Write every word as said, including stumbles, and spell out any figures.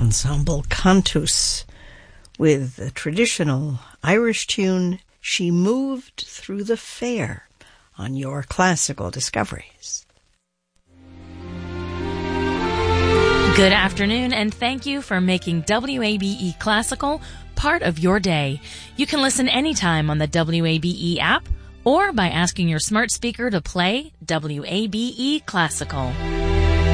Ensemble Cantus with the traditional Irish tune, She Moved Through the Fair, on your Classical Discoveries. Good afternoon, and thank you for making W A B E Classical part of your day. You can listen anytime on the W A B E app or by asking your smart speaker to play W A B E Classical.